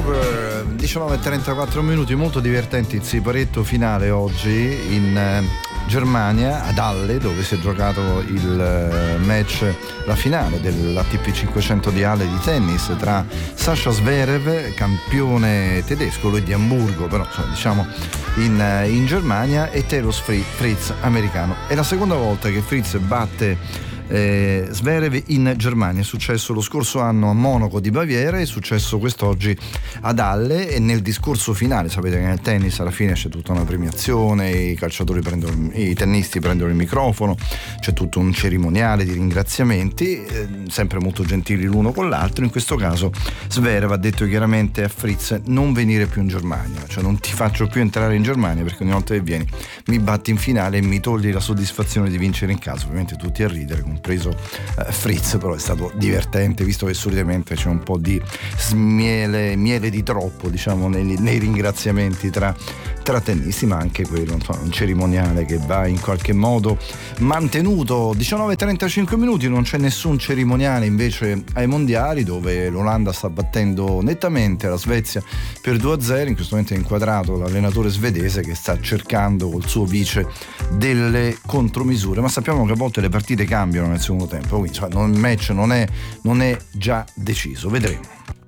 Over, 19:34, molto divertenti il siparetto finale oggi in Germania, ad Halle, dove si è giocato il match, la finale dell'ATP 500 di Halle di tennis tra Sascha Zverev, campione tedesco, lui di Amburgo, però diciamo in Germania, e Taylor Fritz, americano. È la seconda volta che Fritz batte Zverev in Germania. È successo lo scorso anno a Monaco di Baviera, è successo quest'oggi ad Halle, e nel discorso finale, sapete che nel tennis alla fine c'è tutta una premiazione, i tennisti prendono il microfono, c'è tutto un cerimoniale di ringraziamenti, sempre molto gentili l'uno con l'altro. In questo caso Zverev ha detto chiaramente a Fritz: non venire più in Germania, cioè non ti faccio più entrare in Germania, perché ogni volta che vieni mi batti in finale e mi togli la soddisfazione di vincere in casa. Ovviamente tutti a ridere, compreso Fritz, però è stato divertente, visto che solitamente c'è un po' di miele di troppo, diciamo, nei ringraziamenti tra tennisti, ma anche quello, insomma, un cerimoniale che va in qualche modo mantenuto. 19:35, non c'è nessun cerimoniale invece ai mondiali, dove l'Olanda sta battendo nettamente la Svezia per 2-0. In questo momento è inquadrato l'allenatore svedese che sta cercando col suo vice delle contromisure, ma sappiamo che a volte le partite cambiano nel secondo tempo, quindi il match non è già deciso, vedremo.